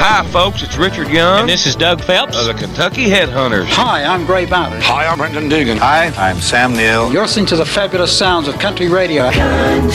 Hi, folks, it's Richard Young. And this is Doug Phelps of the Kentucky Headhunters. Hi, I'm Gray Ballard. Hi, I'm Brendan Dugan. Hi, I'm Sam Neill. You're listening to the fabulous sounds of country radio. Country